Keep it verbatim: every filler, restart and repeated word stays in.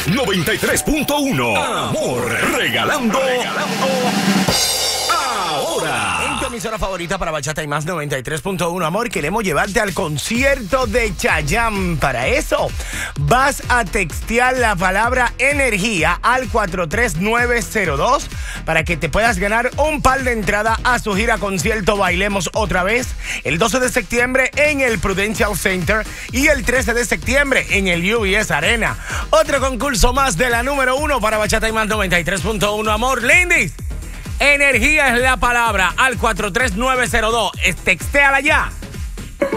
noventa y tres punto uno. Amor, regalando. regalando. Ahora. En tu emisora favorita para Bachata y Más, noventa y tres punto uno, amor, queremos llevarte al concierto de Chayanne. Para eso, vas a textear la palabra energía al cuatro tres nueve cero dos para que te puedas ganar un par de entradas a su gira concierto Bailemos Otra Vez el doce de septiembre en el Prudential Center y el trece de septiembre en el U B S Arena. Otro concurso más de la número uno para Bachata y Más, noventa y tres punto uno, amor. Lindis, energía es la palabra al cuatro tres nueve cero dos. Textéala ya.